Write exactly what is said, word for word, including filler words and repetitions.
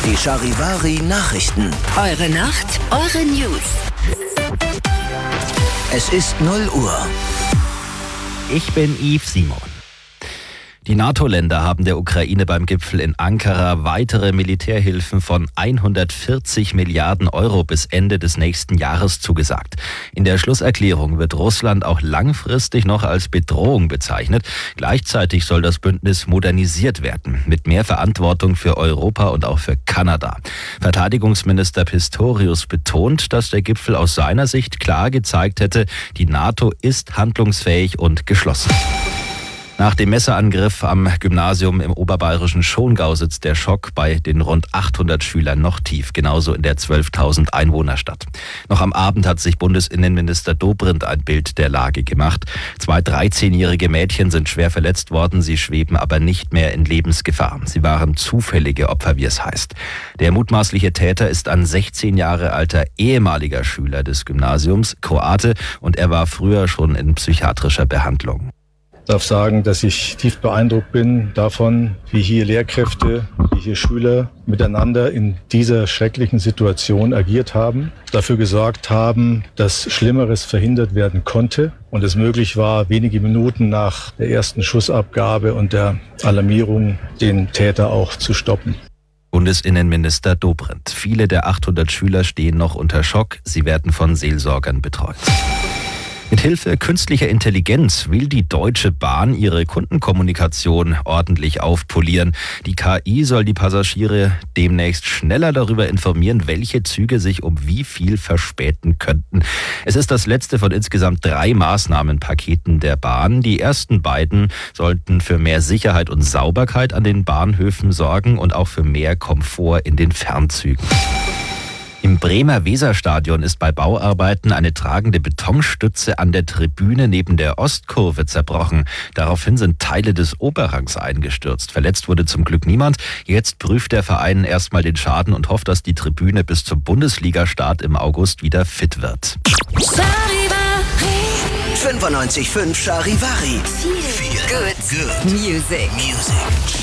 Die Charivari Nachrichten. Eure Nacht, eure News. Es ist null Uhr. Ich bin Yves Simon. Die NATO-Länder haben der Ukraine beim Gipfel in Ankara weitere Militärhilfen von hundertvierzig Milliarden Euro bis Ende des nächsten Jahres zugesagt. In der Schlusserklärung wird Russland auch langfristig noch als Bedrohung bezeichnet. Gleichzeitig soll das Bündnis modernisiert werden, mit mehr Verantwortung für Europa und auch für Kanada. Verteidigungsminister Pistorius betont, dass der Gipfel aus seiner Sicht klar gezeigt hätte, die NATO ist handlungsfähig und geschlossen. Nach dem Messerangriff am Gymnasium im oberbayerischen Schongau sitzt der Schock bei den rund achthundert Schülern noch tief, genauso in der zwölftausend Einwohnerstadt. Noch am Abend hat sich Bundesinnenminister Dobrindt ein Bild der Lage gemacht. Zwei dreizehnjährige Mädchen sind schwer verletzt worden, sie schweben aber nicht mehr in Lebensgefahr. Sie waren zufällige Opfer, wie es heißt. Der mutmaßliche Täter ist ein sechzehn Jahre alter ehemaliger Schüler des Gymnasiums, Kroate, und er war früher schon in psychiatrischer Behandlung. Ich darf sagen, dass ich tief beeindruckt bin davon, wie hier Lehrkräfte, wie hier Schüler miteinander in dieser schrecklichen Situation agiert haben, dafür gesorgt haben, dass Schlimmeres verhindert werden konnte und es möglich war, wenige Minuten nach der ersten Schussabgabe und der Alarmierung den Täter auch zu stoppen. Bundesinnenminister Dobrindt. Viele der achthundert Schüler stehen noch unter Schock. Sie werden von Seelsorgern betreut. Mit Hilfe künstlicher Intelligenz will die Deutsche Bahn ihre Kundenkommunikation ordentlich aufpolieren. Die K I soll die Passagiere demnächst schneller darüber informieren, welche Züge sich um wie viel verspäten könnten. Es ist das letzte von insgesamt drei Maßnahmenpaketen der Bahn. Die ersten beiden sollten für mehr Sicherheit und Sauberkeit an den Bahnhöfen sorgen und auch für mehr Komfort in den Fernzügen. Im Bremer Weserstadion ist bei Bauarbeiten eine tragende Betonstütze an der Tribüne neben der Ostkurve zerbrochen. Daraufhin sind Teile des Oberrangs eingestürzt. Verletzt wurde zum Glück niemand. Jetzt prüft der Verein erstmal den Schaden und hofft, dass die Tribüne bis zum Bundesligastart im August wieder fit wird. fünfundneunzig Komma fünf Charivari. Viel good Music. Music.